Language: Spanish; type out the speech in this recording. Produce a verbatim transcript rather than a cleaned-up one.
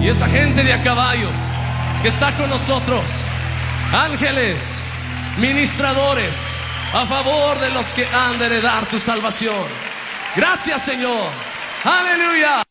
y esa gente de a caballo que está con nosotros, ángeles, ministradores a favor de los que han de heredar tu salvación. Gracias, Señor. Aleluya.